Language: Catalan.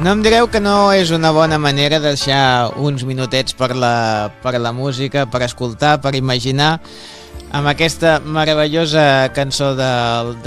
No em direu que no és una bona manera de deixar uns minutets per la música, per escoltar, per imaginar, amb aquesta meravellosa cançó de